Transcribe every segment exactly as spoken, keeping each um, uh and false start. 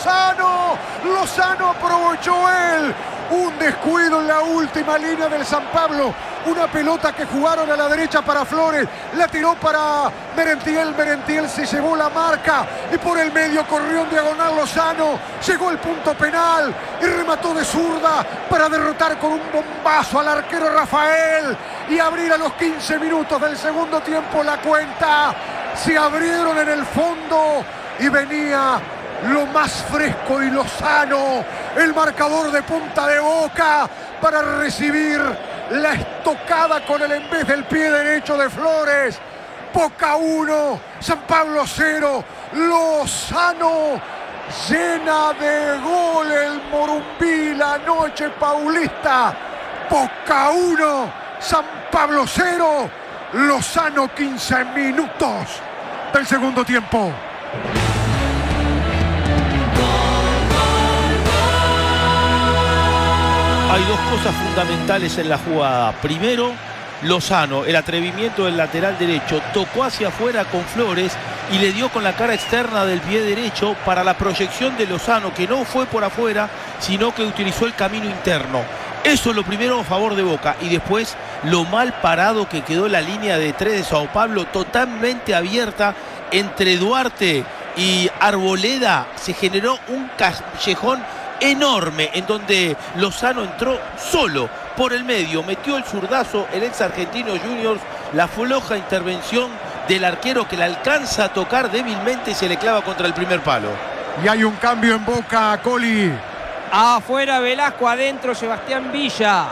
Lozano. Lozano aprovechó él un descuido en la última línea del San Pablo. Una pelota que jugaron a la derecha para Flores. La tiró para Merentiel. Merentiel se llevó la marca. Y por el medio corrió en diagonal Lozano. Llegó el punto penal. Y remató de zurda para derrotar con un bombazo al arquero Rafael. Y abrir a los quince minutos del segundo tiempo la cuenta. Se abrieron en el fondo. Y venía lo más fresco y Lozano, el marcador de punta de Boca, para recibir la estocada con el en vez del pie derecho de Flores. Boca uno, San Pablo cero. Lozano llena de gol el Morumbí la noche paulista. Boca uno, San Pablo cero. Lozano quince minutos del segundo tiempo. Hay dos cosas fundamentales en la jugada. Primero, Lozano, el atrevimiento del lateral derecho, tocó hacia afuera con Flores y le dio con la cara externa del pie derecho para la proyección de Lozano, que no fue por afuera, sino que utilizó el camino interno. Eso es lo primero a favor de Boca. Y después, lo mal parado que quedó la línea de tres de Sao Paulo, totalmente abierta entre Duarte y Arboleda. Se generó un callejón enorme en donde Lozano entró solo por el medio, metió el zurdazo el ex Argentino Juniors, la floja intervención del arquero que la alcanza a tocar débilmente y se le clava contra el primer palo. Y hay un cambio en Boca, Coli. Afuera Velasco, adentro Sebastián Villa.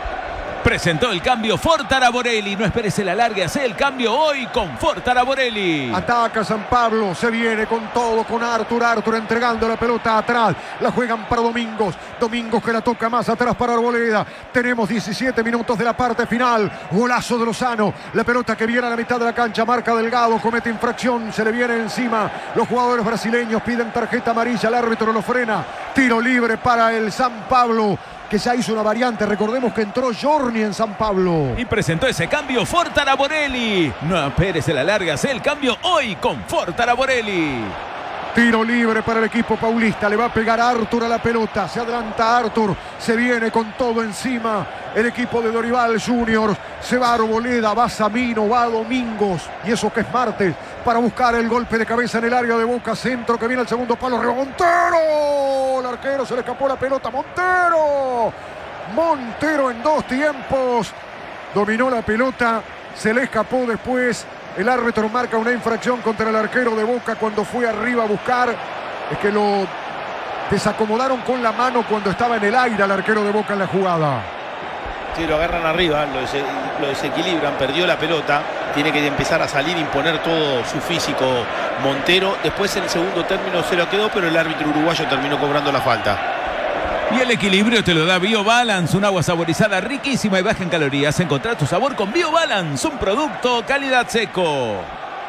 Presentó el cambio Ford Taraborelli. No esperes el alargue, hace el cambio hoy con Ford Taraborelli. Ataca San Pablo, se viene con todo, con Arthur. Arthur entregando la pelota atrás. La juegan para Domingos. Domingos que la toca más atrás para Arboleda. Tenemos diecisiete minutos de la parte final. Golazo de Lozano. La pelota que viene a la mitad de la cancha. Marca Delgado, comete infracción. Se le viene encima. Los jugadores brasileños piden tarjeta amarilla. El árbitro lo frena. Tiro libre para el San Pablo, que ya hizo una variante. Recordemos que entró Jorni en San Pablo. Y presentó ese cambio Ford Taraborelli. No esperes el alargue, hace el cambio hoy con Ford Taraborelli. Tiro libre para el equipo paulista. Le va a pegar Arthur a la pelota. Se adelanta Arthur. Se viene con todo encima el equipo de Dorival Juniors. Se va Arboleda, va Samino, va Domingos. Y eso que es martes, para buscar el golpe de cabeza en el área de Boca. Centro que viene al segundo palo. Arriba Montero. El arquero se le escapó la pelota. Montero. Montero en dos tiempos. Dominó la pelota. Se le escapó después. El árbitro marca una infracción contra el arquero de Boca cuando fue arriba a buscar. Es que lo desacomodaron con la mano cuando estaba en el aire al arquero de Boca en la jugada. Sí, lo agarran arriba, lo, des lo desequilibran, perdió la pelota. Tiene que empezar a salir, imponer todo su físico Montero. Después en el segundo término se lo quedó, pero el árbitro uruguayo terminó cobrando la falta. Y el equilibrio te lo da BioBalance, un agua saborizada riquísima y baja en calorías. Encontrá tu sabor con BioBalance, un producto calidad seco.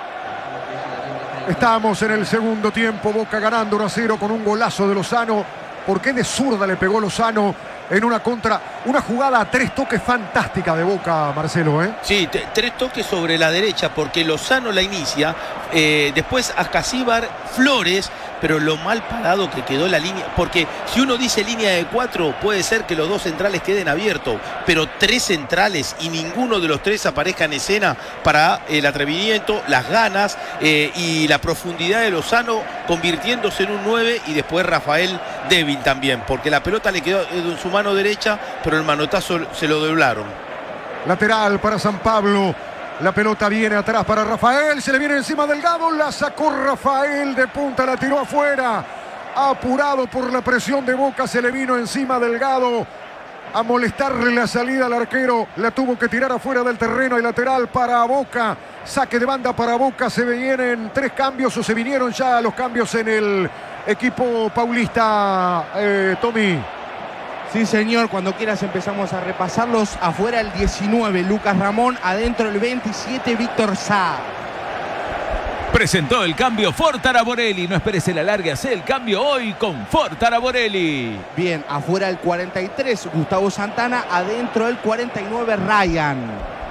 Estamos en el segundo tiempo, Boca ganando uno a cero con un golazo de Lozano. ¿Por qué de zurda le pegó Lozano en una contra? Una jugada a tres toques fantástica de Boca, Marcelo, ¿eh? Sí, tres toques sobre la derecha porque Lozano la inicia. Eh, después Ascasíbar, Flores, pero lo mal parado que quedó la línea, porque si uno dice línea de cuatro, puede ser que los dos centrales queden abiertos, pero tres centrales y ninguno de los tres aparezca en escena para el atrevimiento, las ganas eh, y la profundidad de Lozano, convirtiéndose en un nueve, y después Rafael débil también, porque la pelota le quedó en su mano derecha, pero el manotazo se lo doblaron. Lateral para San Pablo. La pelota viene atrás para Rafael. Se le viene encima Delgado. La sacó Rafael de punta. La tiró afuera. Apurado por la presión de Boca. Se le vino encima Delgado a molestarle la salida al arquero. La tuvo que tirar afuera del terreno. Y lateral para Boca. Saque de banda para Boca. Se vienen tres cambios o se vinieron ya los cambios en el equipo paulista. Eh, Tommy. Sí, señor, cuando quieras empezamos a repasarlos. Afuera el diecinueve, Lucas Ramón. Adentro el veintisiete, Víctor Sá. Presentó el cambio Ford Taraborelli. No esperes el alargue, hace el cambio hoy con Ford Taraborelli. Bien, afuera el cuarenta y tres, Gustavo Santana. Adentro el cuarenta y nueve, Ryan.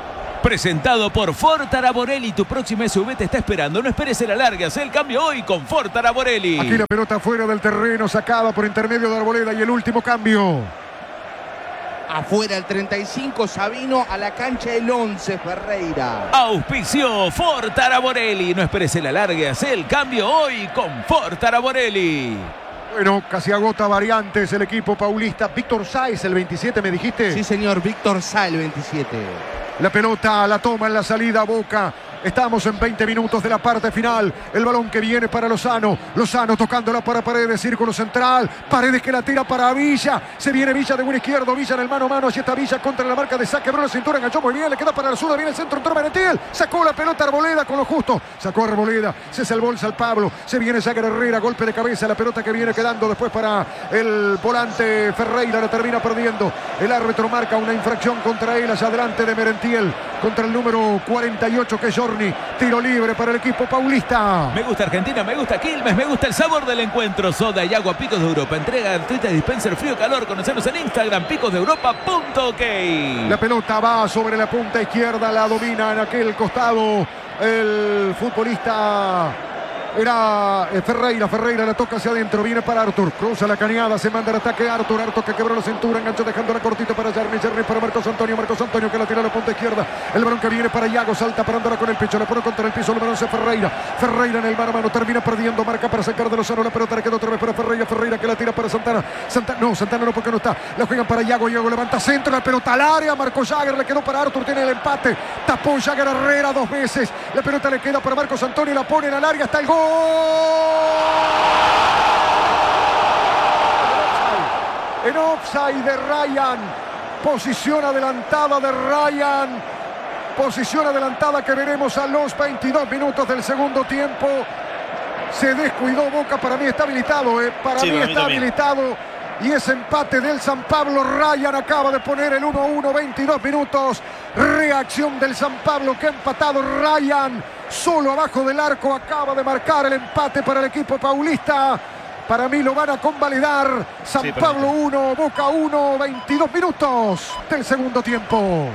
Presentado por Ford Araborelli. Tu próxima S U V te está esperando. No esperes el alargue. Haz el cambio hoy con Ford Araborelli. Aquí la pelota fuera del terreno, sacada por intermedio de Arboleda y el último cambio. Afuera el treinta y cinco, Sabino, a la cancha el once, Ferreira. Auspicio Ford Araborelli. No esperes el alargue. Haz el cambio hoy con Ford Araborelli. Bueno, casi agota variantes el equipo paulista. Víctor Sáez, el veintisiete, ¿me dijiste? Sí, señor, Víctor Sáez, el veintisiete. La pelota la toma en la salida Boca. Estamos en veinte minutos de la parte final. El balón que viene para Lozano. Lozano tocándola para Paredes, círculo central. Paredes que la tira para Villa. Se viene Villa de buen izquierdo. Villa en el mano a mano. Allí está Villa contra la marca de saque. Abrió la cintura, enganchó muy bien. Le queda para la zurda. Viene el centro, entró Merentiel. Sacó la pelota Arboleda con lo justo. Sacó a Arboleda. Se salvó el Pablo. Se viene Jagger Herrera. Golpe de cabeza. La pelota que viene quedando después para el volante Ferreira. La termina perdiendo. El árbitro marca una infracción contra él. Allá adelante de Merentiel. Contra el número cuarenta y ocho que es Jorni. Tiro libre para el equipo paulista. Me gusta Argentina, me gusta Quilmes, me gusta el sabor del encuentro. Soda y agua Picos de Europa. Entrega gratuita de dispenser frío calor. Conocernos en Instagram, picos de europa punto ok. La pelota va sobre la punta izquierda. La domina en aquel costado el futbolista. Era Ferreira, Ferreira la toca hacia adentro, viene para Artur, cruza la cañada, se manda el ataque Artur, Artur que quebró la cintura, enganchó dejándola cortita para Jerry, Jerry para Marcos Antonio, Marcos Antonio que la tira a la punta izquierda, el balón que viene para Iago, salta parándola con el pecho, la pone contra el piso, el balón hacia Ferreira, Ferreira en el mano a mano, termina perdiendo, marca para sacar de Lozano, la pelota le queda otra vez para Ferreira, Ferreira que la tira para Santana, Santana, no, Santana no porque no está, la juegan para Iago, Iago levanta centro, la pelota al área, Marcos Jagger, le quedó para Artur, tiene el empate, tapó Jagger Herrera dos veces, la pelota le queda para Marcos Antonio, la pone en el área, hasta el gol. En offside de Ryan, posición adelantada de Ryan, posición adelantada que veremos a los veintidós minutos del segundo tiempo. Se descuidó Boca, para mí está habilitado, eh. para sí, mí para está mí habilitado. Y ese empate del San Pablo, Ryan acaba de poner el uno a uno, veintidós minutos. Reacción del San Pablo que ha empatado Ryan. Solo abajo del arco acaba de marcar el empate para el equipo paulista. Para mí lo van a convalidar. San sí, Pablo uno, Boca uno, veintidós minutos del segundo tiempo.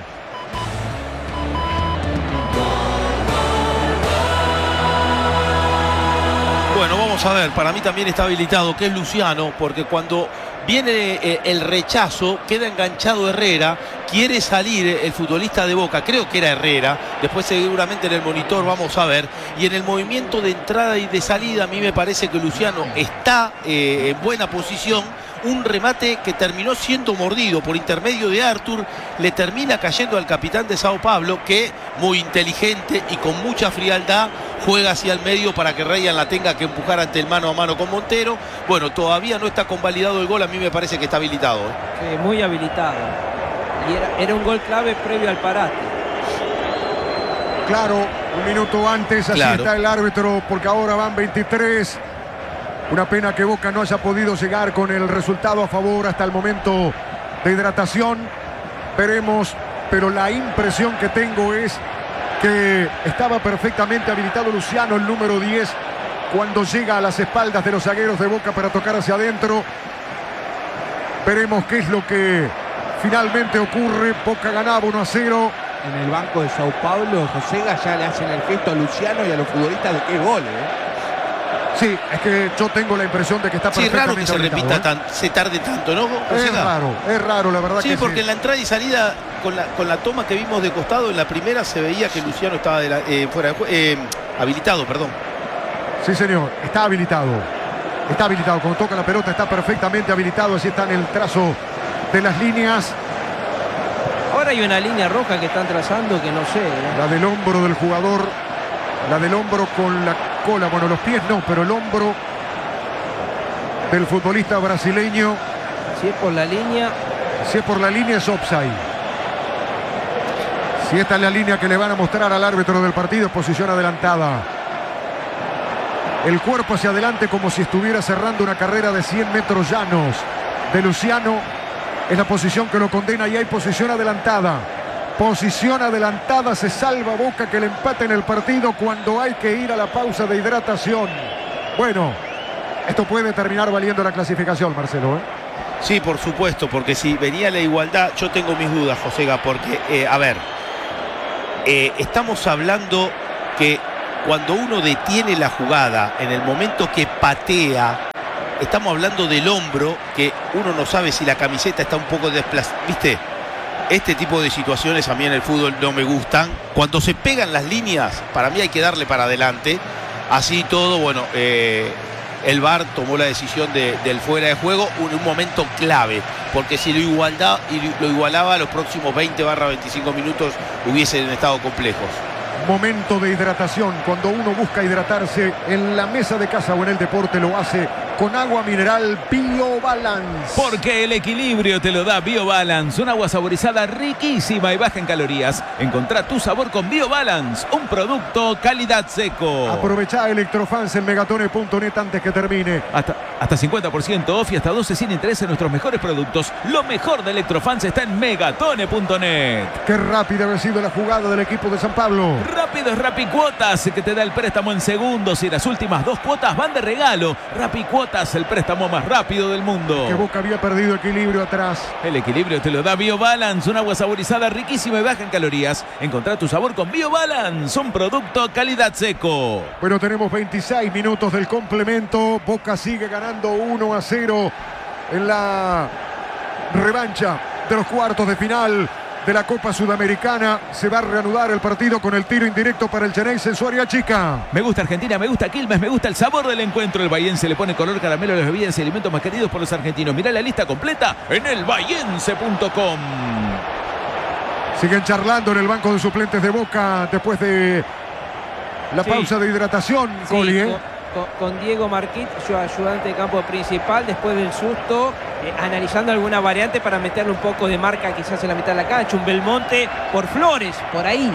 Bueno, vamos a ver, para mí también está habilitado, que es Luciano, porque cuando viene eh, el rechazo, queda enganchado Herrera, quiere salir el futbolista de Boca, creo que era Herrera, después seguramente en el monitor vamos a ver, y en el movimiento de entrada y de salida a mí me parece que Luciano está eh, en buena posición. Un remate que terminó siendo mordido por intermedio de Artur, le termina cayendo al capitán de Sao Paulo, que muy inteligente y con mucha frialdad juega hacia el medio para que Ryan la tenga que empujar ante el mano a mano con Montero. Bueno, todavía no está convalidado el gol, a mí me parece que está habilitado. ¿eh? Sí, muy habilitado. Y era, era un gol clave previo al parate. Claro, un minuto antes, así Claro. está el árbitro, porque ahora van veintitrés. Una pena que Boca no haya podido llegar con el resultado a favor hasta el momento de hidratación. Veremos, pero la impresión que tengo es que estaba perfectamente habilitado Luciano, el número diez, cuando llega a las espaldas de los zagueros de Boca para tocar hacia adentro. Veremos qué es lo que finalmente ocurre. Boca ganaba uno a cero. En el banco de Sao Paulo, Josega ya le hacen el gesto a Luciano y a los futbolistas de qué gol, ¿eh? Sí, es que yo tengo la impresión de que está Sí, perfectamente raro que se habilitado, repita, ¿eh? tan, se tarde tanto, ¿no? Es José? raro, es raro, la verdad Sí, que porque sí. en la entrada y salida, con la, con la toma que vimos de costado, en la primera se veía que Luciano estaba de la, eh, fuera de jue- eh, habilitado, perdón. Sí, señor, está habilitado. Está habilitado. Cuando toca la pelota está perfectamente habilitado. Así está en el trazo de las líneas. Ahora hay una línea roja que están trazando que no sé. ¿eh? La del hombro del jugador. La del hombro con la cola. Bueno, los pies no, pero el hombro del futbolista brasileño. Si es por la línea, Si es por la línea es offside. Si esta es la línea que le van a mostrar al árbitro del partido, es posición adelantada. El cuerpo hacia adelante como si estuviera cerrando una carrera de cien metros llanos de Luciano. Es la posición que lo condena y hay posición adelantada. Posición adelantada, se salva Boca que le empate en el partido cuando hay que ir a la pausa de hidratación. Bueno, esto puede terminar valiendo la clasificación, Marcelo, ¿eh? Sí, por supuesto, porque si venía la igualdad, yo tengo mis dudas, Josega, porque, eh, a ver, eh, estamos hablando que cuando uno detiene la jugada, en el momento que patea, estamos hablando del hombro, que uno no sabe si la camiseta está un poco desplazada, ¿viste? Este tipo de situaciones a mí en el fútbol no me gustan. Cuando se pegan las líneas, para mí hay que darle para adelante. Así todo, bueno, eh, el V A R tomó la decisión de, del fuera de juego en un momento clave, porque si lo, igualdad, lo igualaba, los próximos veinte barra veinticinco minutos hubiesen estado complejos. Momento de hidratación. Cuando uno busca hidratarse en la mesa de casa o en el deporte, lo hace con agua mineral BioBalance. Porque el equilibrio te lo da BioBalance, un agua saborizada riquísima y baja en calorías. Encontrá tu sabor con BioBalance, un producto calidad seco. Aprovechá Electrofans en megatone punto net antes que termine. Hasta, hasta cincuenta por ciento off y hasta doce sin interés en nuestros mejores productos. Lo mejor de Electrofans está en megatone punto net. Qué rápida recibe la jugada del equipo de San Pablo. Rápido es Rapicuotas, que te da el préstamo en segundos y las últimas dos cuotas van de regalo. Rapicuotas, el préstamo más rápido del mundo. Que Boca había perdido equilibrio atrás. El equilibrio te lo da BioBalance, un agua saborizada riquísima y baja en calorías. Encontrá tu sabor con BioBalance, un producto calidad seco. Bueno, tenemos veintiséis minutos del complemento. Boca sigue ganando uno a cero en la revancha de los cuartos de final de la Copa Sudamericana. Se va a reanudar el partido con el tiro indirecto para el Xeneize en su área chica. Me gusta Argentina, me gusta Quilmes, me gusta el sabor del encuentro. El bahiense le pone color caramelo a las bebidas y alimentos más queridos por los argentinos. Mirá la lista completa en el bahiense punto com. Siguen charlando en el banco de suplentes de Boca después de la sí. pausa de hidratación, Sí, Coli, ¿eh? con, con, con Diego Marquit, su ayudante de campo principal, después del susto, eh, analizando alguna variante para meterle un poco de marca quizás en la mitad de la cancha. Un Belmonte por Flores, por ahí.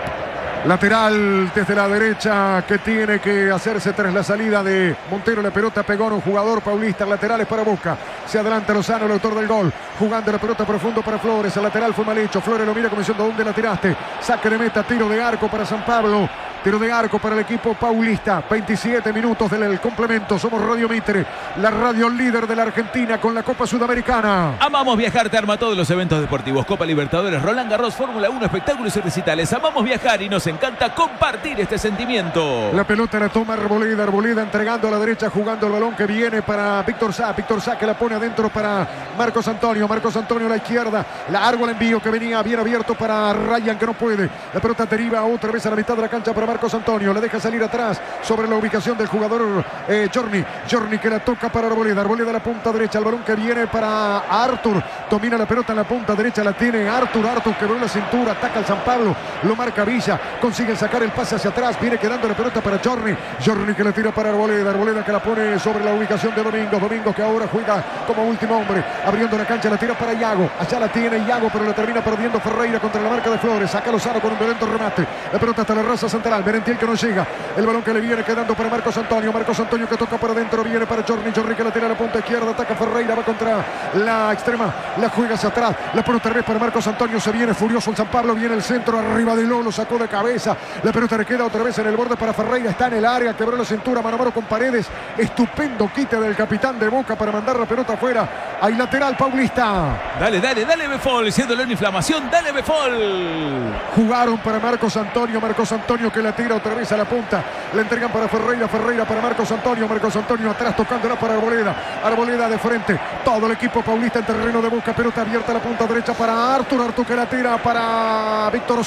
Lateral desde la derecha que tiene que hacerse tras la salida de Montero. La pelota pegó a un jugador paulista. Laterales para Boca. Se adelanta Lozano, el autor del gol. Jugando la pelota profundo para Flores. El lateral fue mal hecho. Flores lo mira como diciendo: ¿dónde la tiraste? Saque de meta, tiro de arco para San Pablo. Tiro de arco para el equipo paulista. veintisiete minutos del complemento. Somos Radio Mitre, la radio líder de la Argentina con la Copa Sudamericana. Amamos viajar, te arma todos los eventos deportivos. Copa Libertadores, Roland Garros, Fórmula uno, espectáculos y recitales. Amamos viajar y nos encanta compartir este sentimiento. La pelota la toma Arboleda. Arboleda entregando a la derecha, jugando el balón que viene para Víctor Sá. Víctor Sá que la pone adentro para Marcos Antonio. Marcos Antonio a la izquierda. Largo el envío que venía bien abierto para Ryan, que no puede. La pelota deriva otra vez a la mitad de la cancha para Marcos Antonio. La deja salir atrás sobre la ubicación del jugador eh, Jorni. Jorni que la toca para Arboleda. Arboleda a la punta derecha. El balón que viene para Artur. Domina la pelota en la punta derecha. La tiene Artur. Artur quebró la cintura. Ataca al San Pablo. Lo marca Villa. Consigue sacar el pase hacia atrás. Viene quedando la pelota para Jorni. Jorni que la tira para Arboleda. Arboleda que la pone sobre la ubicación de Domingos. Domingos que ahora juega como último hombre. Abriendo la cancha. La tira para Iago. Allá la tiene Iago, pero la termina perdiendo Ferreira contra la marca de Flores. Saca Lozano con un violento remate. La pelota hasta la raza central. Merentiel que no llega. El balón que le viene quedando para Marcos Antonio. Marcos Antonio que toca para adentro. Viene para Jorni. Jorni que la tira a la punta izquierda. Ataca Ferreira. Va contra la extrema. La juega hacia atrás. La pone otra vez para Marcos Antonio. Se viene furioso el San Pablo. Viene el centro arriba de Lolo. Sacó de cabeza. La pelota le queda otra vez en el borde para Ferreira. Está en el área. Quebró la cintura. Mano a mano con Paredes. Estupendo quite del capitán de Boca para mandar la pelota afuera. Hay lateral paulista. Dale, dale, dale Befol. Siéndolo en inflamación. Dale Befol. Jugaron para Marcos Antonio. Marcos Antonio que la tira otra vez a la punta. Le entregan para Ferreira. Ferreira para Marcos Antonio. Marcos Antonio atrás tocándola para Arboleda. Arboleda de frente. Todo el equipo paulista en terreno de Boca. Pelota abierta a la punta derecha para Artur. Artur que la tira para Víctor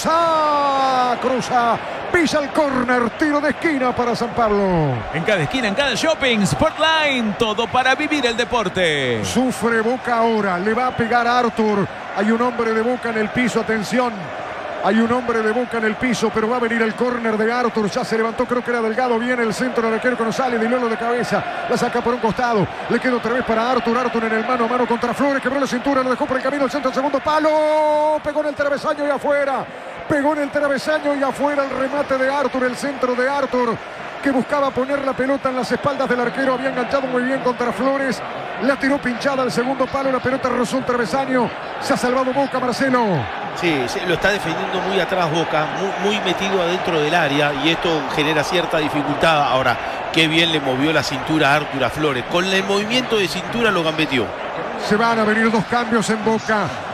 Sá. Cruza. Pisa el córner. Tiro de esquina para San Pablo. En cada esquina, en cada shopping. Sportline. Todo para vivir el deporte. Sufre Boca ahora. Le va a pegar a Artur. Hay un hombre de Boca en el piso. Atención. Hay un hombre de Boca en el piso, pero va a venir el córner de Artur. Ya se levantó, creo que era Delgado. Viene el centro del arquero que no sale. Di Lolo de cabeza. La saca por un costado. Le queda otra vez para Artur. Artur en el mano a mano contra Flores. Quebró la cintura. Lo dejó por el camino. El centro, el segundo palo. Pegó en el travesaño y afuera. Pegó en el travesaño y afuera el remate de Artur. El centro de Artur, que buscaba poner la pelota en las espaldas del arquero. Había enganchado muy bien contra Flores. La tiró pinchada al segundo palo. La pelota rozó un travesaño. Se ha salvado Boca, Marcelo. Sí, sí, lo está defendiendo muy atrás Boca, muy, muy metido adentro del área, y esto genera cierta dificultad. Ahora, qué bien le movió la cintura a Artur Flores. Con el movimiento de cintura lo gambeteó. Se van a venir dos cambios en Boca.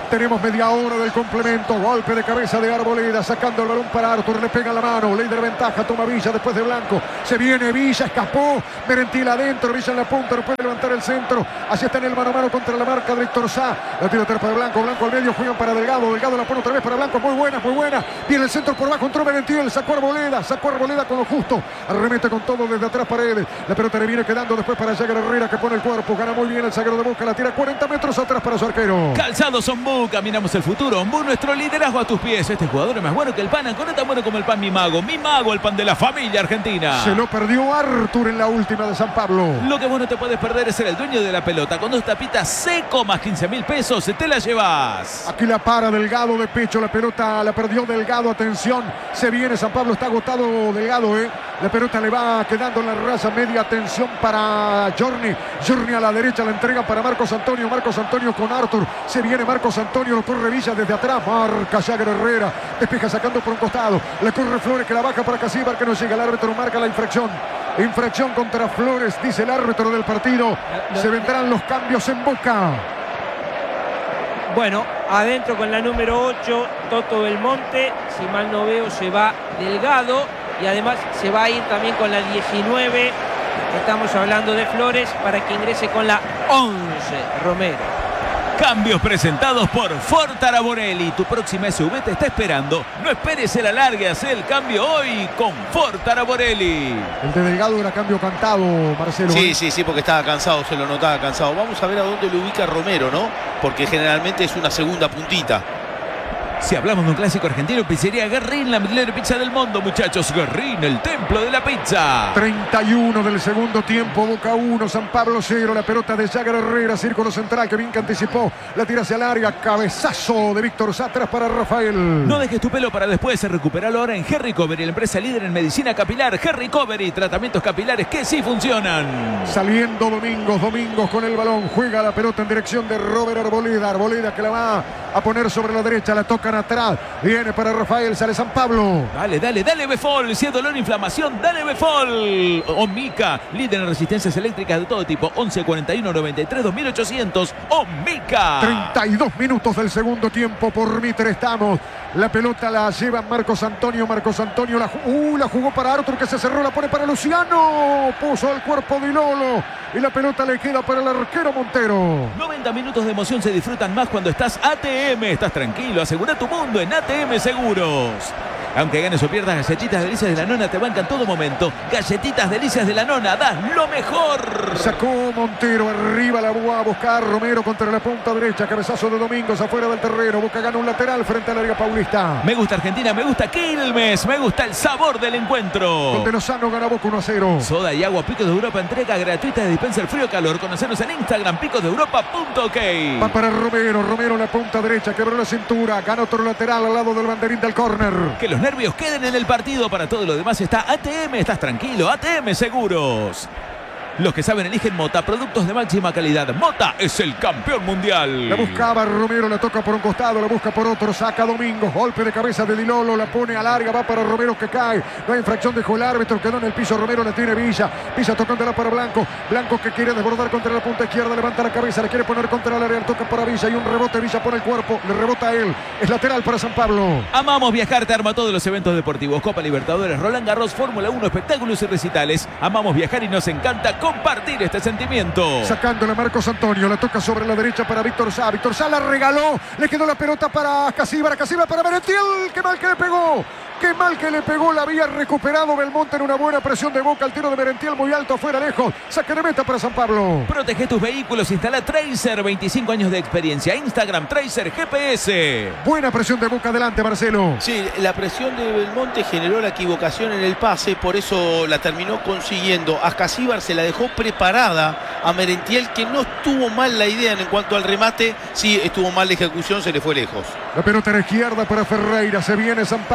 Tenemos media hora del complemento. Golpe de cabeza de Arboleda, sacando el balón para Arthur. Le pega la mano. Ley de ventaja. Toma Villa después de Blanco. Se viene Villa. Escapó. Merentiel adentro. Villa en la punta. No puede levantar el centro. Así está en el mano a mano contra la marca de Héctor Sá. La tira atrás para Blanco. Blanco al medio. Juegan para Delgado. Delgado la pone otra vez para Blanco. Muy buena, muy buena. Viene el centro por bajo. Entró Merentiel. Sacó Arboleda. Sacó Arboleda con lo justo. Arremete con todo desde atrás Paredes. La pelota le viene quedando después para Jagger Herrera, que pone el cuerpo. Gana muy bien el zaguero de Boca. La tira cuarenta metros atrás para su arquero. Calzados Ombú, caminamos el futuro. Ombú, nuestro liderazgo a tus pies. Este jugador es más bueno que el pan. Ancona tan bueno como el pan Mi Mago. Mi Mago, el pan de la familia argentina. Se lo perdió Arthur en la última de San Pablo. Lo que vos no te puedes perder es ser el dueño de la pelota. Con dos tapitas seco más quince mil pesos, te la llevas. Aquí la para Delgado de pecho. La pelota la perdió Delgado. Atención. Se viene San Pablo. Está agotado Delgado, eh. La pelota le va quedando en la raza. Media atención para Journey. Journey a la derecha. La entrega para Marcos Antonio. Marcos Antonio con Arthur. Se viene Marcos Antonio. Lo corre Villa desde atrás. Marca Jagger Herrera. Despeja sacando por un costado. Le corre Flores, que la baja para Casíbar, que no llega. El árbitro marca la infracción. Infracción contra Flores, dice el árbitro del partido. Se vendrán los cambios en Boca. Bueno, adentro con la número ocho, Toto Belmonte. Si mal no veo, se va Delgado. Y además se va a ir también con la diecinueve. Estamos hablando de Flores, para que ingrese con la once, Romero. Cambios presentados por Ford Araborelli. Tu próxima S U V te está esperando. No esperes el alargue, haz el cambio hoy con Ford Araborelli. El de Delgado era cambio cantado, Marcelo. Sí, sí, sí, porque estaba cansado, se lo notaba cansado. Vamos a ver a dónde lo ubica Romero, ¿no? Porque generalmente es una segunda puntita. Si hablamos de un clásico argentino, pizzería Guerrín, la mejor pizza del mundo, muchachos. Guerrín, el templo de la pizza. treinta y uno del segundo tiempo, Boca uno, San Pablo cero. La pelota de Jagger Herrera, círculo central, que bien que anticipó. La tira hacia el área, cabezazo de Víctor Satras para Rafael. No dejes tu pelo para después, recuperalo ahora en Herry Covery, la empresa líder en medicina capilar. Herry Covery, tratamientos capilares que sí funcionan. Saliendo Domingos, Domingos con el balón. Juega la pelota en dirección de Robert Arboleda. Arboleda que la va a poner sobre la derecha, la tocan atrás. Viene para Rafael, sale San Pablo. Dale, dale, dale Befol. Si es dolor, inflamación, dale Befol. Omica, líder en resistencias eléctricas de todo tipo. once cuarenta y uno noventa y tres dos mil ochocientos. Omica. treinta y dos minutos del segundo tiempo. Por Mitre estamos. La pelota la lleva Marcos Antonio. Marcos Antonio la, uh, la jugó para Arthur, que se cerró. La pone para Luciano. Puso el cuerpo de Lolo. Y la pelota le queda para el arquero Montero. noventa minutos de emoción se disfrutan más cuando estás A T M. Estás tranquilo. Asegura tu mundo en A T M Seguros. Aunque ganes o pierdas, Galletitas Delicias de la Nona te bancan todo momento. Galletitas Delicias de la Nona, das lo mejor. Sacó Montero, arriba la va a buscar Romero contra la punta derecha. Cabezazo de Domingos afuera del terreno. Boca gana un lateral frente al área paulista. Me gusta Argentina, me gusta Quilmes, me gusta el sabor del encuentro. Donde Lozano gana Boca uno a cero. Soda y agua Picos de Europa, entrega gratuita de dispensa frío calor. Conocernos en Instagram, picos de europa punto ok. Va para Romero, Romero en la punta derecha, quebró la cintura. Gana otro lateral al lado del banderín del córner. Que los nervios queden en el partido. Para todo lo demás está A T M. Estás tranquilo, A T M Seguros. Los que saben eligen Mota, productos de máxima calidad. Mota es el campeón mundial. La buscaba Romero, la toca por un costado, la busca por otro, saca Domingos, golpe de cabeza de Di Lolo, la pone a larga, va para Romero que cae. No hay infracción, dejó el árbitro, quedó en el piso. Romero la tiene Villa, Villa tocándola para Blanco. Blanco que quiere desbordar contra la punta izquierda, levanta la cabeza, la quiere poner contra el área, toca para Villa y un rebote. Villa pone el cuerpo, le rebota a él. Es lateral para San Pablo. Amamos viajar, te arma todos los eventos deportivos. Copa Libertadores, Roland Garros, Fórmula uno, espectáculos y recitales. Amamos viajar y nos encanta compartir este sentimiento. Sacándole a Marcos Antonio, la toca sobre la derecha para Víctor Sá. Víctor Sá la regaló, le quedó la pelota para Casíbar, Casíbar para Merentiel. Qué mal que le pegó. Qué mal que le pegó, la había recuperado Belmonte en una buena presión de Boca. El tiro de Merentiel muy alto, afuera, lejos. Saque de meta para San Pablo. Protege tus vehículos, instala Tracer, veinticinco años de experiencia. Instagram, Tracer G P S. Buena presión de Boca adelante, Marcelo. Sí, la presión de Belmonte generó la equivocación en el pase, por eso la terminó consiguiendo. A Casíbar se la dejó preparada a Merentiel, que no estuvo mal la idea en cuanto al remate. Sí, estuvo mal la ejecución, se le fue lejos. La pelota a la izquierda para Ferreira. Se viene San Pablo.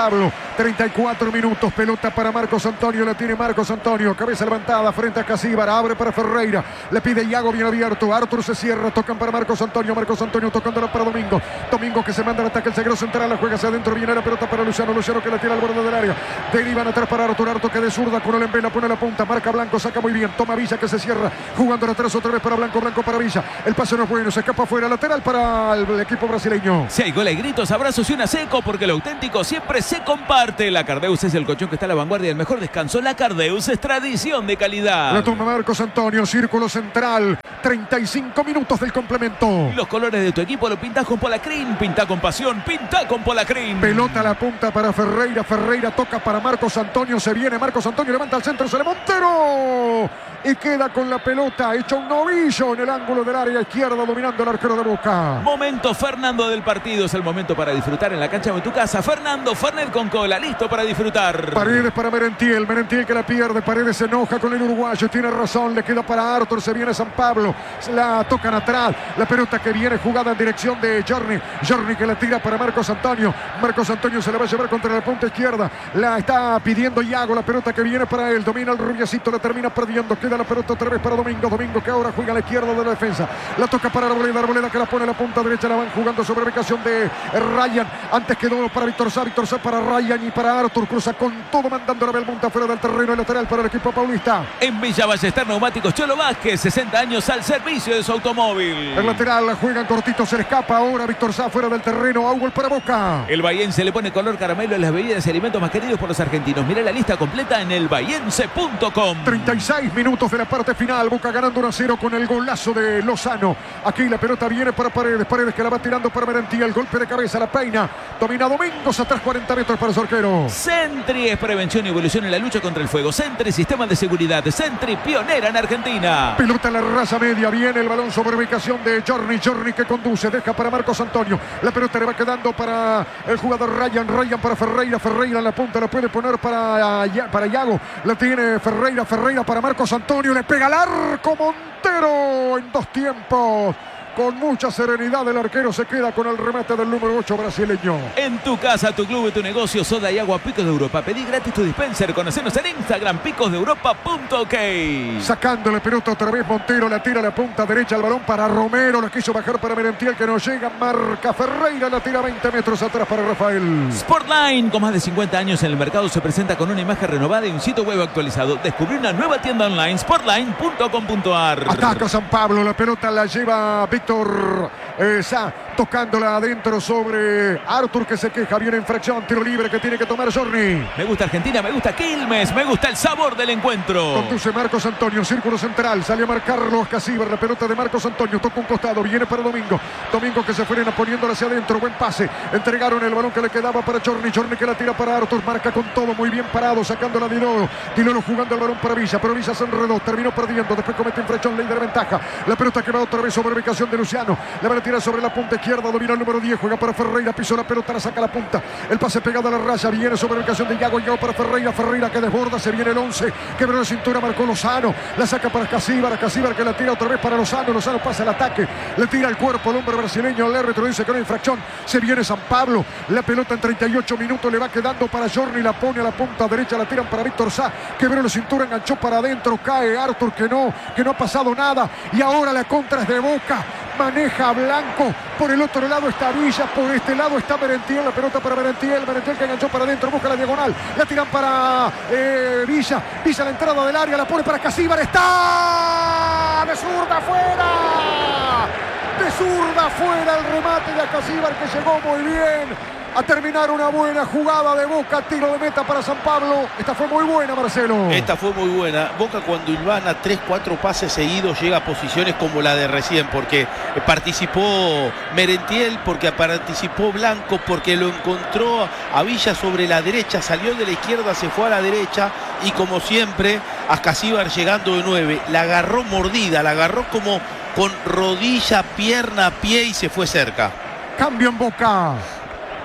treinta y cuatro minutos. Pelota para Marcos Antonio. La tiene Marcos Antonio. Cabeza levantada frente a Casíbar. Abre para Ferreira. Le pide Iago bien abierto. Artur se cierra. Tocan para Marcos Antonio. Marcos Antonio tocándola para Domingo. Domingo que se manda el ataque. El zaguero central. La juega hacia adentro. Viene la pelota para Luciano. Luciano que la tira al borde del área. Derivan atrás para Artur. Artur que de zurda con el embela. Pone la punta. Marca Blanco. Saca muy bien. Toma Villa que se cierra. Jugando atrás otra vez para Blanco. Blanco para Villa. El pase no es bueno. Se escapa afuera. Lateral para el equipo brasileño. Si hay goles, gritos, abrazos y una seco, porque lo auténtico siempre se comparte. La Cardeus es el colchón que está a la vanguardia del mejor descanso. La Cardeus es tradición de calidad. La toma Marcos Antonio, círculo central. treinta y cinco minutos del complemento. Los colores de tu equipo lo pintas con Polacrin. Pinta con pasión, pinta con Polacrin. Pelota a la punta para Ferreira. Ferreira toca para Marcos Antonio. Se viene Marcos Antonio, levanta al centro, se le Montero. Y queda con la pelota, hecho un novillo en el ángulo del área izquierda, dominando el arquero de Boca. Momento Fernando del partido, es el momento para disfrutar en la cancha de tu casa. Fernando Fernet con cola, listo para disfrutar. Paredes para Merentiel, Merentiel que la pierde, Paredes se enoja con el uruguayo, tiene razón, le queda para Artur, se viene San Pablo, se la tocan atrás, la pelota que viene jugada en dirección de Jorni, Jorni que la tira para Marcos Antonio, Marcos Antonio se la va a llevar contra la punta izquierda, la está pidiendo Iago, la pelota que viene para él, domina el rubiacito, la termina perdiendo, queda la pelota otra vez para Domingo, Domingo que ahora juega a la izquierda de la defensa, la toca para Arboleda, Arboleda que la pone a la punta derecha, la van jugando sobre ubicación de Ryan, antes quedó para Víctor Sá, Víctor Sá para Ryan y para Artur, cruza con todo mandando la Belmonte fuera del terreno, el lateral para el equipo paulista. En Villa Ballester Neumáticos Cholo Vázquez, sesenta años al servicio de su automóvil. El lateral la juegan cortito, se le escapa ahora Víctor Sá fuera del terreno, Auguel para Boca. El bahiense le pone color caramelo en las bebidas y alimentos más queridos por los argentinos. Mirá la lista completa en el bahiense punto com. treinta y seis minutos de la parte final, Boca ganando uno a cero con el golazo de Lozano. Aquí la pelota viene para Paredes, Paredes que la va tirando para Merentiel, el golpe de cabeza, la peina, domina Domingos atrás cuarenta metros para su arquero. Sentry es prevención y evolución en la lucha contra el fuego. Sentry, sistema de seguridad. Sentry, pionera en Argentina. Pelota en la raza media, viene el balón sobre ubicación de Jorni, Jorni que conduce, deja para Marcos Antonio, la pelota le va quedando para el jugador Ryan, Ryan para Ferreira, Ferreira en la punta, la puede poner para, para Iago, la tiene Ferreira, Ferreira para Marcos Antonio, le pega al arco Montero en dos tiempos. Con mucha serenidad el arquero se queda con el remate del número ocho brasileño. En tu casa, tu club y tu negocio, soda y agua Picos de Europa. Pedí gratis tu dispenser. Conocenos en Instagram, picos de europa punto ok. Sacando la pelota otra vez Montero, la tira a la punta derecha, el balón para Romero, la quiso bajar para Merentiel que no llega, marca Ferreira, la tira veinte metros atrás para Rafael. Sportline, con más de cincuenta años en el mercado, se presenta con una imagen renovada y un sitio web actualizado. Descubrí una nueva tienda online, sportline punto com punto ar. Ataca San Pablo, la pelota la lleva Víctor eh, Sá, tocándola adentro sobre Artur que se queja, viene infracción, tiro libre que tiene que tomar Jorni. Me gusta Argentina, me gusta Quilmes, me gusta el sabor del encuentro. Conduce Marcos Antonio, círculo central, sale a marcarlo Casíbar, la pelota de Marcos Antonio, toca un costado, viene para Domingo, Domingo que se frena poniéndola hacia adentro, buen pase, entregaron el balón que le quedaba para Jorni, Jorni que la tira para Artur, marca con todo, muy bien parado, sacándola de Dilolo, Dilolo jugando el balón para Villa, pero Villa se enredó, terminó perdiendo, después comete infracción, ley de ventaja, la pelota que va otra vez sobre ubicación de Luciano, la van a tirar sobre la punta izquierda, domina el número diez, juega para Ferreira, pisó la pelota, la saca a la punta, el pase pegado a la raya, viene sobre ubicación de Iago, Iago para Ferreira, Ferreira que desborda, se viene el once, quebró la cintura, marcó Lozano, la saca para Casíbar, Casíbar que la tira otra vez para Lozano, Lozano pasa el ataque, le tira el cuerpo al hombre brasileño, el árbitro dice que no hay infracción, se viene San Pablo, la pelota en treinta y ocho minutos le va quedando para Jorni, la pone a la punta derecha, la tiran para Víctor Sá, quebró la cintura, enganchó para adentro, cae Artur que no, que no ha pasado nada, y ahora la contra es de Boca, maneja Blanco, por el otro lado está Villa, por este lado está Merentiel, la pelota para Merentiel, Merentiel que enganchó para adentro, busca la diagonal, la tiran para eh, Villa, Villa la entrada del área, la pone para Casíbar, está de zurda afuera, de zurda afuera el remate de Casíbar que llegó muy bien a terminar una buena jugada de Boca, tiro de meta para San Pablo. Esta fue muy buena, Marcelo. Esta fue muy buena. Boca cuando hilvana tres, cuatro pases seguidos llega a posiciones como la de recién, porque participó Merentiel, porque participó Blanco, porque lo encontró a Villa sobre la derecha, salió de la izquierda, se fue a la derecha y como siempre a Casíbar llegando de nueve. La agarró mordida, la agarró como con rodilla, pierna, pie y se fue cerca. Cambio en Boca.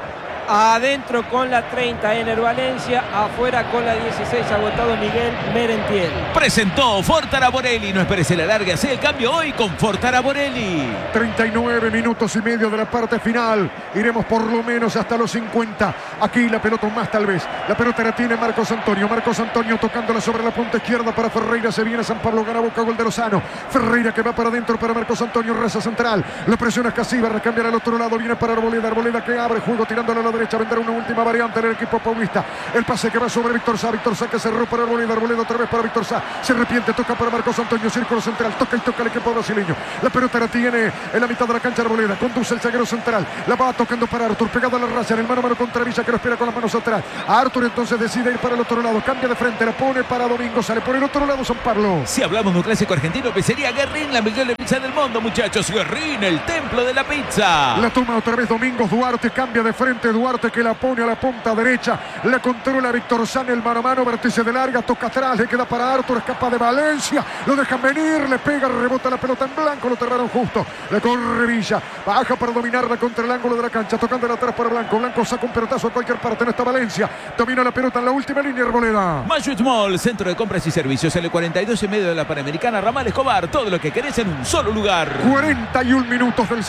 Adentro con la treinta Ener Valencia, afuera con la dieciséis agotado Miguel Merentiel. Presentó Fortara Borelli. No esperes el alargue, hace el cambio hoy con Fortara Borelli. treinta y nueve minutos y medio de la parte final. Iremos por lo menos hasta los cincuenta. Aquí la pelota más tal vez. La pelota la tiene Marcos Antonio. Marcos Antonio tocándola sobre la punta izquierda para Ferreira. Se viene San Pablo, gana Boca, gol de Lozano. Ferreira que va para adentro para Marcos Antonio. Raza central. La presiona Casiva. Recambiar al otro lado. Viene para Arboleda. Arboleda que abre juego tirándole a la derecha. Vendrá una última variante en el equipo paulista. El pase que va sobre Víctor Sá. Víctor Sá que cerró para Arboleda. Arboleda otra vez para Víctor Sá. Se arrepiente. Toca para Marcos Antonio. Círculo central. Toca y toca el equipo brasileño. La pelota la tiene en la mitad de la cancha Arboleda. Conduce el zaguero central. La va tocando para Artur. Pegado a la raya. En el mano a mano contra Villa que lo espera con las manos atrás. Artur entonces decide ir para el otro lado. Cambia de frente. La pone para Domingo. Sale por el otro lado San Pablo. Si hablamos de un clásico argentino, pizzería Guerrín, la mejor pizza del mundo, muchachos. Guerrín, el templo de la pizza. La toma otra vez Domingos Duarte. Cambia de frente Duarte que la pone a la punta derecha. La controla Víctor Sá en el mano a mano. Vértice de larga. Toca atrás. Le queda para Artur. Escapa de Valencia. Lo dejan venir. Le pega. Rebota la pelota en blanco. Lo cerraron justo. Le corre Villa. Baja para dominarla contra el ángulo de la cancha. Tocando atrás para Blanco. Blanco saca un pelotazo a cualquier parte. No está Valencia. Domina la pelota en la última línea Arboleda. Mayut Mall, centro de compras y servicios. L cuarenta y dos y medio de la Panamericana. Ramal Escobar. Todo lo que querés en un solo lugar. cuarenta y un minutos del